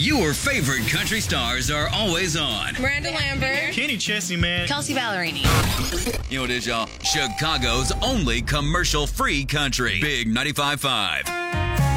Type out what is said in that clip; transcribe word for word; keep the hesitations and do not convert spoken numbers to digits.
Your favorite country stars are always on. Miranda Lambert. Kenny Chesney, man. Kelsey Ballerini. You know what it is, y'all? Chicago's only commercial-free country. Big ninety-five point five.